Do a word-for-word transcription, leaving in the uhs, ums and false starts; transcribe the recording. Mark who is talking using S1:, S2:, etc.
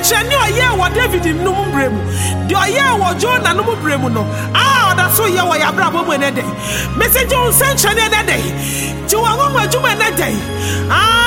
S1: nsɛnkyerɛnne ɔyɛ wɔ David nnum bremu de ɔyɛ wɔ Jonah nnum bremu no ah ɔda so yɛ wɔ yabrabɔ mu ne de message nsɛnkyerɛnne ne de ti wɔn wɔn adwuma ne de ah